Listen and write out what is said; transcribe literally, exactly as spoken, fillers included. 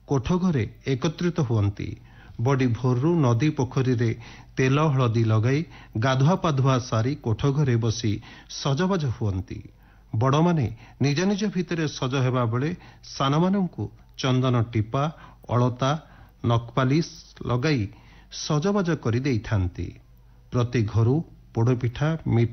କୋଠ ଘରେ ଏକତ୍ରିତ ହୁଅନ୍ତି। ବଡି ଭୋରରୁ ନଦୀ ପୋଖରୀରେ ତେଲ ହଳଦୀ ଲଗାଇ ଗାଧୁଆ ପାଧୁଆ ସାରି କୋଠ ଘରେ ବସି ସଜବାଜ ହୁଅନ୍ତି। ବଡ଼ମାନେ ନିଜ ନିଜ ଭିତରେ ସଜ ହେବା ବେଳେ ସାନମାନଙ୍କୁ ଚନ୍ଦନ ଟିପା ଅଳତା ନଖପାଲିସ ଲଗାଇ ସଜବାଜ କରି ଦେଇଥାନ୍ତି। ପ୍ରତି ଘରୁ ପୋଡ଼ପିଠା